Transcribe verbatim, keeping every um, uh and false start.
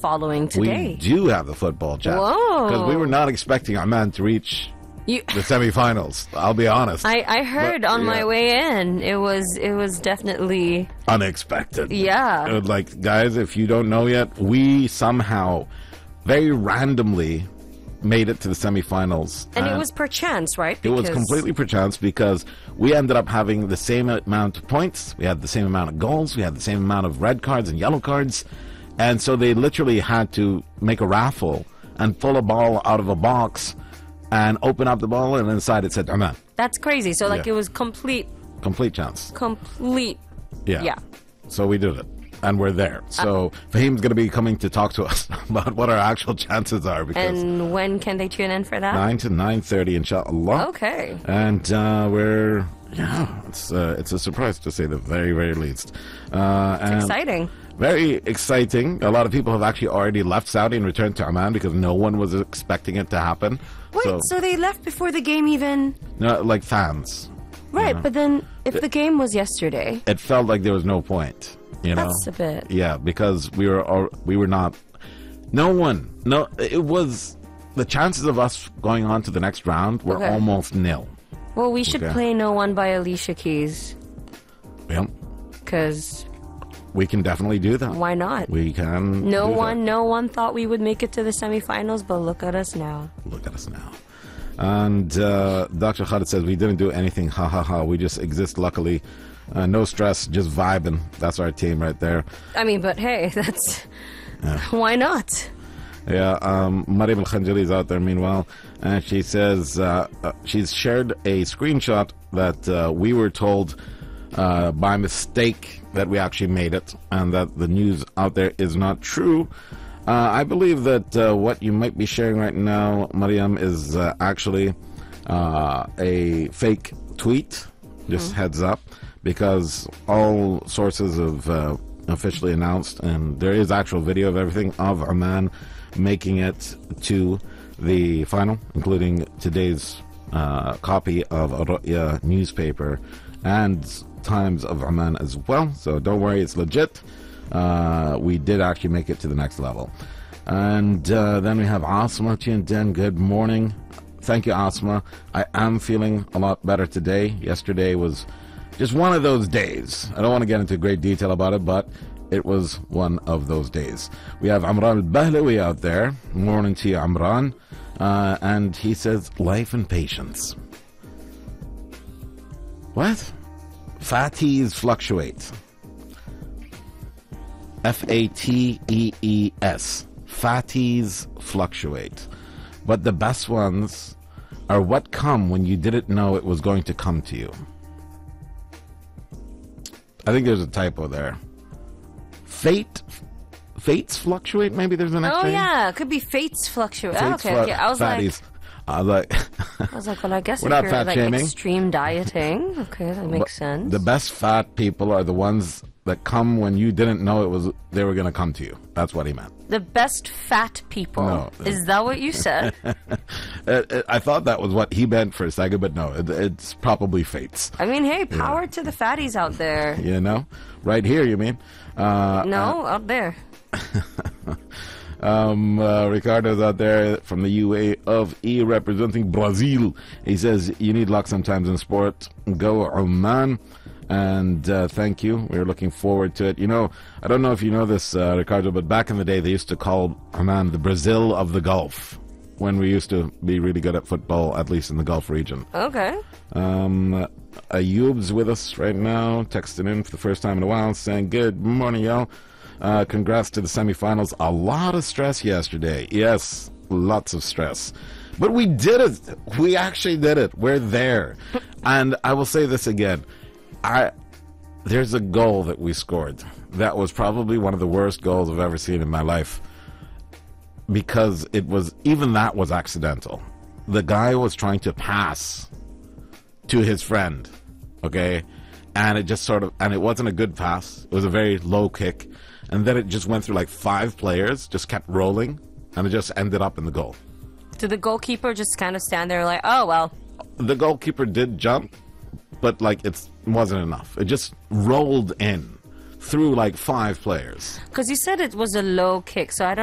following today. We do have a football chat. Whoa. Because we were not expecting Oman to reach You, the semifinals. I'll be honest. I, I heard But, on yeah. my way in, it was it was definitely Unexpected. yeah. Uh, Like, guys, if you don't know yet, we somehow, very randomly, made it to the semifinals. And it was per chance, right? It was Because- completely per chance because we ended up having the same amount of points. We had the same amount of goals. We had the same amount of red cards and yellow cards. And so they literally had to make a raffle and pull a ball out of a box and open up the ball, and inside it said Oman. That's crazy. So like Yeah. it was complete, Complete chance. complete. Yeah. Yeah. So we did it. And we're there. So Fahim's going to be coming to talk to us about what our actual chances are because And when can they tune in for that? nine to nine thirty, inshallah. Okay. And uh, we're, yeah, it's, uh, it's a surprise to say the very, very least. Uh, and Exciting. Very exciting. A lot of people have actually already left Saudi and returned to Oman because no one was expecting it to happen. Wait, so, so, they left before the game even? no, like fans. Right, but then if the game was yesterday, It felt like there was no point. You know? that's a bit. Yeah, because we were al- we were not. No one. No, it was the chances of us going on to the next round were Okay. almost nil. Well, we should Okay. play No One by Alicia Keys, Yeah, because we can definitely do that. why not? We can. No do that. one, no one thought we would make it to the semifinals, but look at us now. Look at us now. And uh, Doctor Khalid says we didn't do anything. Ha ha ha. We just exist. Luckily, uh, no stress, just vibing. That's our team right there. I mean, but hey, that's why not? Yeah, um, Mariam Al Khanjali is out there meanwhile, and she says uh, uh, she's shared a screenshot that uh, we were told uh, by mistake that we actually made it, and that the news out there is not true. Uh, I believe that uh, what you might be sharing right now, Mariam, is uh, actually uh, a fake tweet. Just heads up, because all sources have uh, officially announced, and there is actual video of everything of Oman making it to the final, including today's uh, copy of Al-Ru'ya newspaper and Times of Oman as well. So don't worry, it's legit. Uh, we did actually make it to the next level. And uh, then we have Asma tuned in. Good morning. Thank you, Asma. I am feeling a lot better today. Yesterday was just one of those days. I don't want to get into great detail about it, but it was one of those days. We have Amran al-Bahlawi out there. Morning to you, Amran. Uh, and he says, life and patience. What? Fatties fluctuate. F A T E E S. Fatties fluctuate. But the best ones are what come when you didn't know it was going to come to you. I think there's a typo there. Fate, fates fluctuate. Maybe there's an Oh extra. yeah, it could be fates fluctuate. Fates okay, flu- okay. I was fatties. I was like, like, I was like, well, I guess We're if not you're fat like shaming. extreme dieting, okay, that makes sense. the best fat people are the ones that come when you didn't know it was they were going to come to you. That's what he meant. The best fat people. No. Is that what you said? Uh, uh, I thought that was what he meant for a second, but no, it, it's probably fates. I mean, hey, power to the fatties out there. You know, right here. You mean? Uh, No, out there. Um, uh, Ricardo's out there from the U A of E representing Brazil. He says, you need luck sometimes in sport. Go Oman. And uh, thank you. We're looking forward to it. You know, I don't know if you know this, uh, Ricardo, but back in the day, they used to call Oman the Brazil of the Gulf when we used to be really good at football, at least in the Gulf region. Okay. Um, Ayub's with us right now, texting in for the first time in a while, saying, good morning, y'all. Uh, congrats to the semifinals. A lot of stress yesterday. Yes, lots of stress. But we did it. We actually did it. We're there. And I will say this again. I There's a goal that we scored. That was probably one of the worst goals I've ever seen in my life. Because it was, even that was accidental. The guy was trying to pass to his friend. Okay? And it just sort of, and it wasn't a good pass. It was a very low kick. And then it just went through like five players, just kept rolling, and it just ended up in the goal. Did the goalkeeper just kind of stand there like, oh, well. The goalkeeper did jump, but like it wasn't enough. It just rolled in through like five players. Because you said it was a low kick, so I don't